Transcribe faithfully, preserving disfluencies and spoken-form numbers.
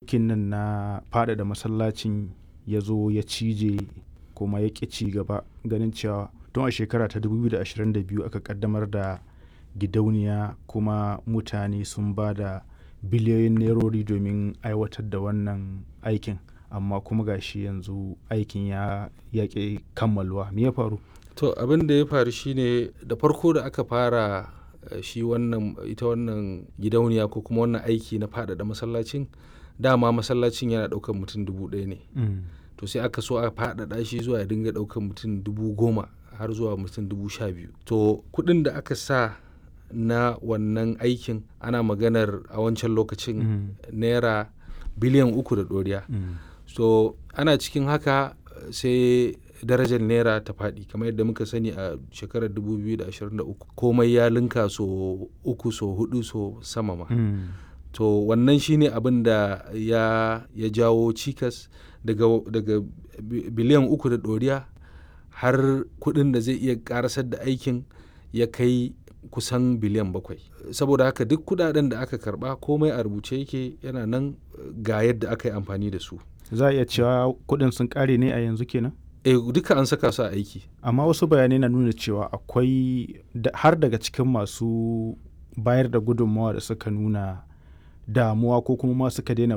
aikin nan na faɗaɗa masallacin ya zo ya cije kuma ya ƙi ci gaba, ganin cewa tun a shekara ta dubu biyu da ashirin da biyu aka ƙaddamar da gidauniya kuma mutane sun ba da biliyoyin nerori domin aiwatar da wannan aikin, amma kuma gashi yanzu aikin ya yaƙi kammaluwa. Me ya faru? To abin da ya faru shine da farko da aka fara uh, shi wannan ita wannan gidauniya ko kuma wannan aiki na faɗaɗa masallacin, dama masallacin yana ɗaukar mutum dubu ɗaya ne. Mm. To sai aka so a faɗaɗa shi zuwa ya dinga ɗaukar mutum dubu goma har zuwa mutum dubu sha biyu. To kuɗin da aka sa na wannan aikin ana maganar a wancan lokacin Mm. naira biliyan uku da ɗoriya. Mm. So ana cikin haka sai darajar naira ta faɗi kamar yadda muka sani a shekarar dubu biyu da ashirin da uku komai ya linka so uku so hudu so sama ma. Mm. To wannan shine abin da ya, ya jawo cikas daga, daga biliyan uku da ɗoriya har kuɗin da zai iya ƙarasar da aikin ya kai kusan biliyan bakwai. Saboda haka duk kuɗaɗen da aka karɓa komai a rubuce yake, yana nan ga yadda aka yi amfani da su. Za a iya cewa kuɗin sun ƙare ne a yanzu kenan? E duka an saka su a aiki. Amma wasu bayanai na nuna cewa akwai har daga cikin masu bayar da gudunmawa da suka nuna damuwa ko kuma ma suka daina